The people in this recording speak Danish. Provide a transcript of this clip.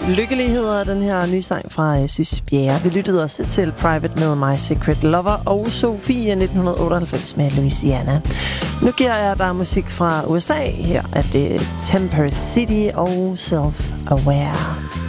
Lykkeligheder, den her nye sang fra Sys Bjerre. Vi lyttede også til Private med My Secret Lover og Sofie 1998 med Louisiana. Nu giver jeg dig musik fra USA. Her er det Temper City og Self Aware.